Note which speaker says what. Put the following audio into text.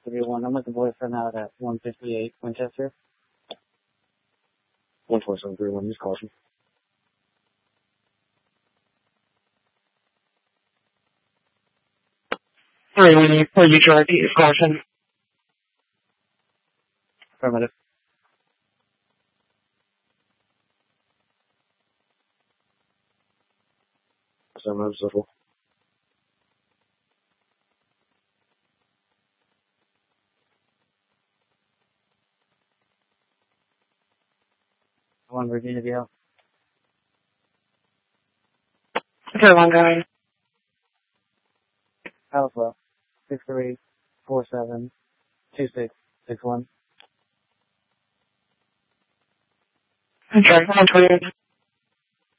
Speaker 1: 131. I'm with the boyfriend out at 158 Winchester.
Speaker 2: 12731, use caution.
Speaker 3: Sorry, when you pull your drive, use caution.
Speaker 1: Affirmative.
Speaker 2: Affirmative, Central.
Speaker 1: One Virginia View.
Speaker 3: Okay, one guy.
Speaker 1: Alpha 63472661.
Speaker 3: Okay, 128.